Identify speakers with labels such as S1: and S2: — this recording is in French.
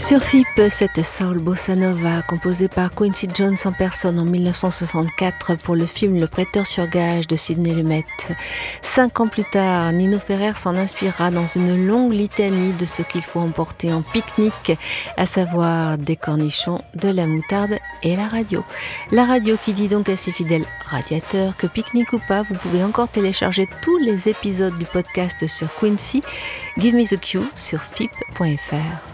S1: Sur FIP, cette soul bossa nova composée par Quincy Jones en personne en 1964 pour le film Le Prêteur sur gage de Sidney Lumet. 5 ans plus tard, Nino Ferrer s'en inspirera dans une longue litanie de ce qu'il faut emporter en pique-nique, à savoir des cornichons, de la moutarde et la radio. La radio qui dit donc à ses fidèles radiateurs que pique-nique ou pas, vous pouvez encore télécharger tous les épisodes du podcast sur Quincy. Give me the cue sur fip.fr.